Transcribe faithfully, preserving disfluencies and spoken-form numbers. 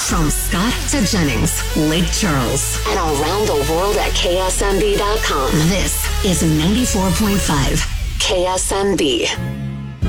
From Scott to Jennings, Lake Charles, and around the world at K S M B dot com. This is ninety-four point five K S M B.